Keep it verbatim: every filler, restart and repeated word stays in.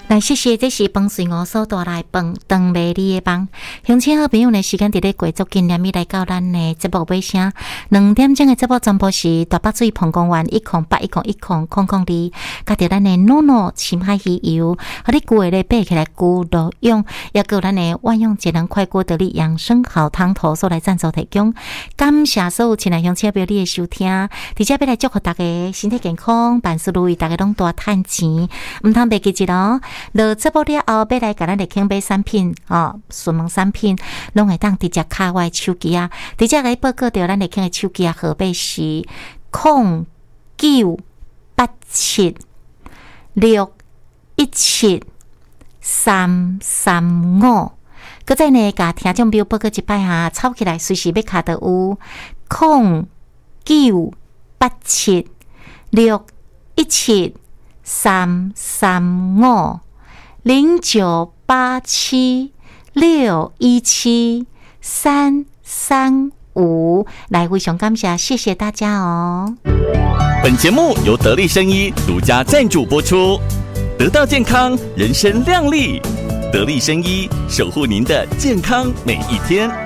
来，谢谢，这是饭随我所带来饭，长美丽的饭。乡亲好朋友呢，时间伫咧过足紧，连咪来到咱的节目尾声。两点钟的节目全部是大北水澎公园一空八一空一空空空二，加着咱的诺诺深海鱼油，和你旧的咧背起来旧路用，也有咱的万用节能快锅得力养生好汤头所来赞助提供。感谢所有亲爱乡亲朋友你的收听，直接要来祝福大家身体健康，万事如意，大家拢大赚钱，唔通袂记住咯。落节目了后，要来甲咱的庆买产品哦，顺门产品，拢会当直接卡我的手机啊，直接来报告到咱的庆的手机啊，号码是零九八七六一七三三五。搁再呢，甲听众朋友报告一摆哈，抄起来随时要卡到有零九八七六一七三三五。零九八七六一七三三五，来，非常感谢，谢谢大家哦。 本节目由得力生医独家赞助播出，得到健康，人生亮丽。得力生医，守护您的健康每一天。